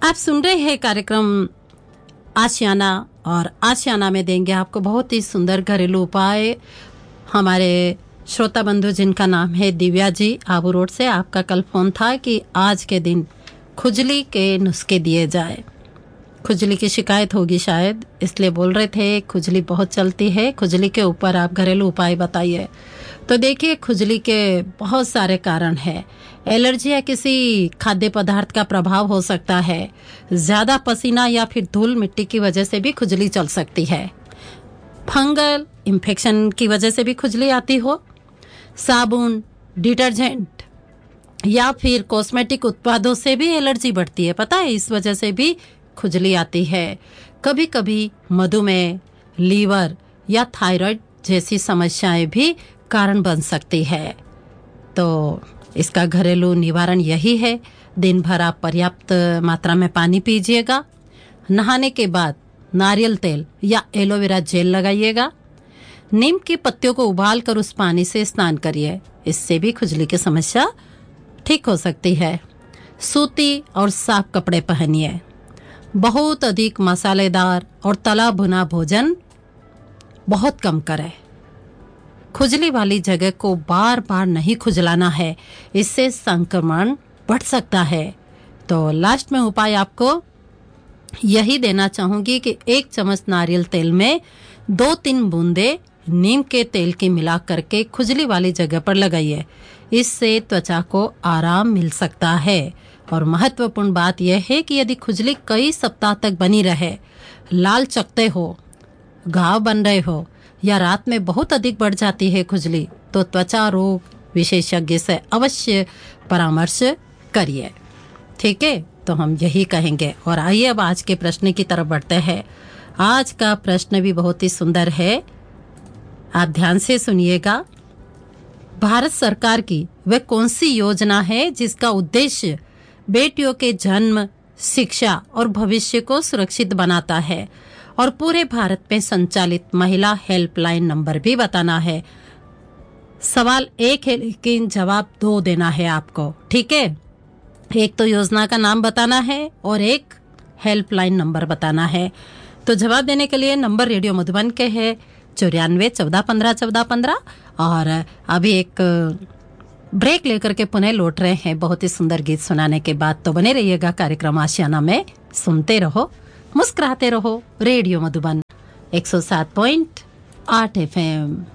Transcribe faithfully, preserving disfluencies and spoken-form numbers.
आप सुन रहे हैं कार्यक्रम आशियाना और आशियाना में देंगे आपको बहुत ही सुंदर घरेलू उपाय। हमारे श्रोता बंधु जिनका नाम है दिव्या जी, आबू रोड से, आपका कल फोन था कि आज के दिन खुजली के नुस्खे दिए जाए। खुजली की शिकायत होगी शायद, इसलिए बोल रहे थे। खुजली बहुत चलती है, खुजली के ऊपर आप घरेलू उपाय बताइए। तो देखिए, खुजली के बहुत सारे कारण हैं। एलर्जी या किसी खाद्य पदार्थ का प्रभाव हो सकता है। ज्यादा पसीना या फिर धूल मिट्टी की वजह से भी खुजली चल सकती है। फंगल इन्फेक्शन की वजह से भी खुजली आती हो। साबुन, डिटर्जेंट या फिर कॉस्मेटिक उत्पादों से भी एलर्जी बढ़ती है, पता है, इस वजह से भी खुजली आती है। कभी कभी मधुमेह, लीवर या थायराइड जैसी समस्याएं भी कारण बन सकती है। तो इसका घरेलू निवारण यही है, दिन भर आप पर्याप्त मात्रा में पानी पीजिएगा। नहाने के बाद नारियल तेल या एलोवेरा जेल लगाइएगा। नीम की पत्तियों को उबाल कर उस पानी से स्नान करिए, इससे भी खुजली की समस्या ठीक हो सकती है। सूती और साफ कपड़े पहनिए। बहुत अधिक मसालेदार और तला भुना भोजन बहुत कम करें। खुजली वाली जगह को बार बार नहीं खुजलाना है, इससे संक्रमण बढ़ सकता है। तो लास्ट में उपाय आपको यही देना चाहूंगी कि एक चम्मच नारियल तेल में दो तीन बूंदे नीम के तेल की मिला करके खुजली वाली जगह पर लगाइए। इससे त्वचा को आराम मिल सकता है। और महत्वपूर्ण बात यह है कि यदि खुजली कई सप्ताह तक बनी रहे, लाल चकते हो, घाव बन रहे हो या रात में बहुत अधिक बढ़ जाती है खुजली, तो त्वचा रोग विशेषज्ञ से अवश्य परामर्श करिए। ठीक है, तो हम यही कहेंगे। और आइए अब आज के प्रश्न की तरफ बढ़ते हैं। आज का प्रश्न भी बहुत ही सुंदर है, आप ध्यान से सुनिएगा। भारत सरकार की वह कौन सी योजना है जिसका उद्देश्य बेटियों के जन्म, शिक्षा और भविष्य को सुरक्षित बनाता है? और पूरे भारत में संचालित महिला हेल्पलाइन नंबर भी बताना है। सवाल एक है लेकिन जवाब दो देना है आपको, ठीक है? एक तो योजना का नाम बताना है और एक हेल्पलाइन नंबर बताना है। तो जवाब देने के लिए नंबर रेडियो मधुबन के है चौरानवे चौदह पंद्रह चौदह पंद्रह। और अभी एक ब्रेक लेकर के पुनः लौट रहे हैं बहुत ही सुंदर गीत सुनाने के बाद। तो बने रहिएगा कार्यक्रम आशियाना में, सुनते रहो, मुस्कुराते रहो। रेडियो मधुबन एक सौ सात पॉइंट आठ एफ एम।